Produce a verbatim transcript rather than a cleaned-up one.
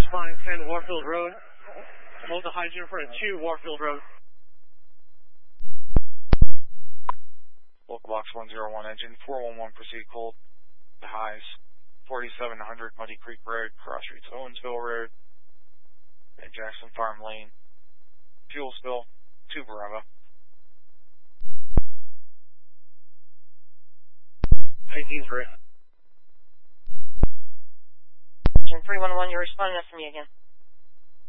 five ten Warfield Road. Hold the high in front of two Warfield Road. Local box one zero one engine, four one one proceed cold. The highs, forty-seven hundred Muddy Creek Road, cross streets Owensville Road, and Jackson Farm Lane. Fuel spill, two Bravo. eighteen three. three one one, you're responding to me again.